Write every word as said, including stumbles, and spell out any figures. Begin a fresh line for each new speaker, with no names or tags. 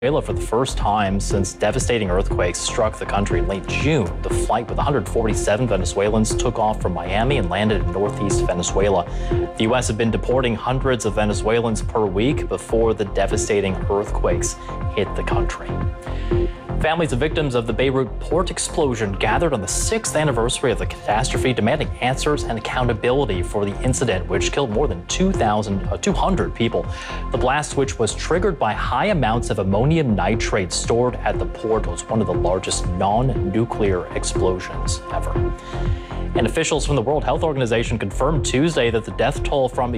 Venezuela for the first time since devastating earthquakes struck the country in late June. The flight with one hundred forty-seven Venezuelans took off from Miami and landed in northeast Venezuela. The U S had been deporting hundreds of Venezuelans per week before the devastating earthquakes hit the country. Families of victims of the Beirut port explosion gathered on the sixth anniversary of the catastrophe, demanding answers and accountability for the incident, which killed more than two hundred people. The blast, which was triggered by high amounts of ammonium nitrate stored at the port, was one of the largest non-nuclear explosions ever. And officials from the World Health Organization confirmed Tuesday that the death toll from